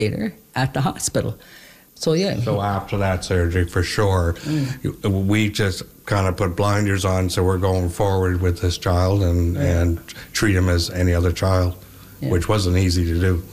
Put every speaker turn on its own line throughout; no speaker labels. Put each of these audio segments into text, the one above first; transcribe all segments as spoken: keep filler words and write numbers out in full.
later at the hospital. So, yeah.
So after that surgery, for sure, mm. we just kind of put blinders on, so we're going forward with this child and, yeah. and treat him as any other child, yeah. which wasn't easy to do.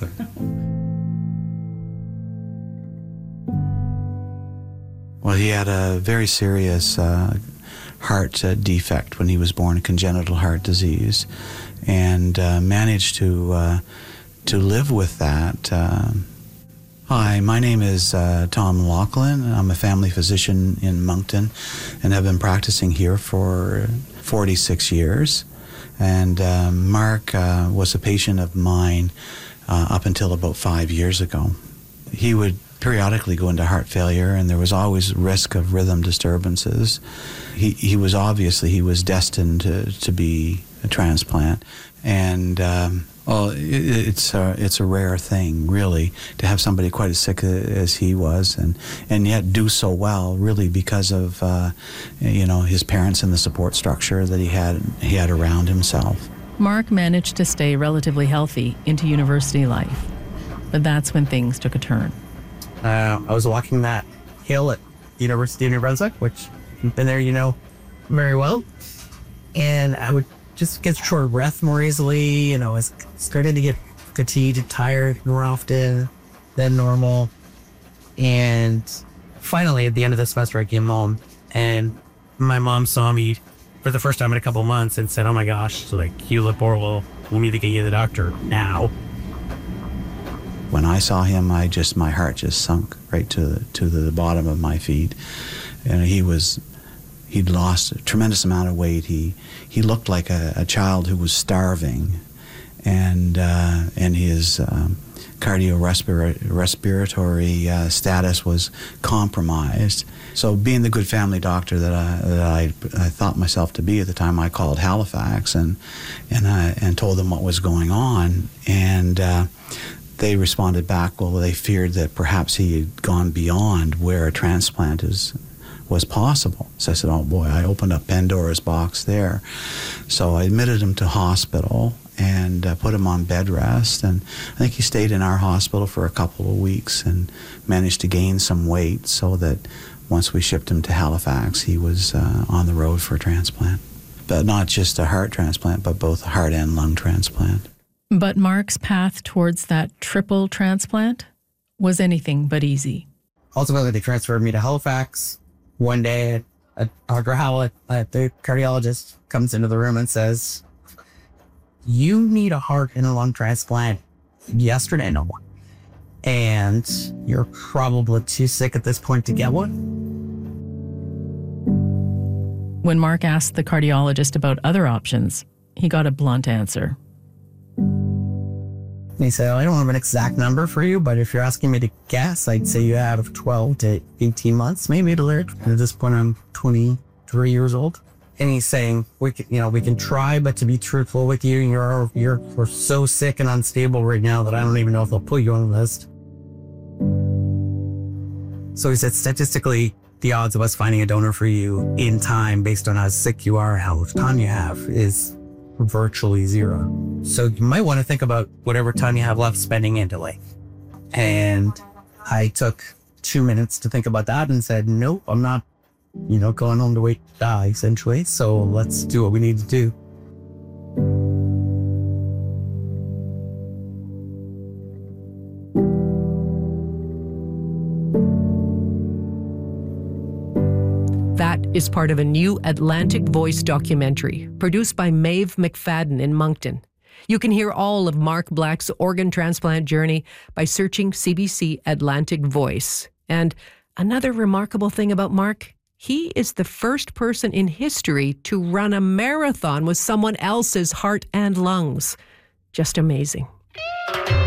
Well, he had a very serious uh, heart uh, defect when he was born, congenital heart disease, and uh, managed to uh, to live with that. Uh, Hi, my name is uh, Tom Laughlin. I'm a family physician in Moncton and have been practicing here for forty-six years. And uh, Mark uh, was a patient of mine uh, up until about five years ago. He would periodically go into heart failure, and there was always risk of rhythm disturbances. He, he was obviously, he was destined to, to be a transplant. And um, well, it, it's a, it's a rare thing, really, to have somebody quite as sick as he was, and, and yet do so well, really, because of uh, you know, his parents and the support structure that he had he had around himself.
Mark managed to stay relatively healthy into university life, but that's when things took a turn.
Uh, I was walking that hill at University of New Brunswick, which I've been there, you know, very well, and I would just get short of breath more easily. You know, I was starting to get fatigued and tired more often than normal. And finally, at the end of the semester, I came home, and my mom saw me for the first time in a couple of months and said, "Oh my gosh, so like, you look horrible. We need to get you to the doctor now."
When I saw him, I just, my heart just sunk right to the, to the bottom of my feet. And he was, he'd lost a tremendous amount of weight. He he looked like a, a child who was starving, and uh, and his um, cardiorespiratory uh, status was compromised. So, being the good family doctor that I that I, I thought myself to be at the time, I called Halifax and and I, and told them what was going on, and uh, they responded back. Well, they feared that perhaps he had gone beyond where a transplant is. was possible. So I said, oh boy, I opened up Pandora's box there. So I admitted him to hospital and uh, put him on bed rest, and I think he stayed in our hospital for a couple of weeks and managed to gain some weight so that once we shipped him to Halifax, he was uh, on the road for a transplant. But not just a heart transplant, but both a heart and lung transplant.
But Mark's path towards that triple transplant was anything but easy.
Ultimately, they transferred me to Halifax. One day, a, Doctor Howlett, uh, the cardiologist, comes into the room and says, "You need a heart and a lung transplant yesterday, no more. And you're probably too sick at this point to get one."
When Mark asked the cardiologist about other options, he got a blunt answer.
And he said, "I don't have an exact number for you, but if you're asking me to guess, I'd say you have twelve to eighteen months, maybe, to live. And at this point, I'm twenty-three years old." And he's saying, "We can, you know, we can try, but to be truthful with you, you're you're we're so sick and unstable right now that I don't even know if they'll put you on the list." So he said, statistically, the odds of us finding a donor for you in time, based on how sick you are, how much time you have, is virtually zero. So you might want to think about whatever time you have left spending in delay. And I took two minutes to think about that and said, nope, I'm not, you know, going home to wait to die, essentially. So let's do what we need to do.
That is part of a new Atlantic Voice documentary produced by Maeve McFadden in Moncton. You can hear all of Mark Black's organ transplant journey by searching C B C Atlantic Voice. And another remarkable thing about Mark, he is the first person in history to run a marathon with someone else's heart and lungs. Just amazing.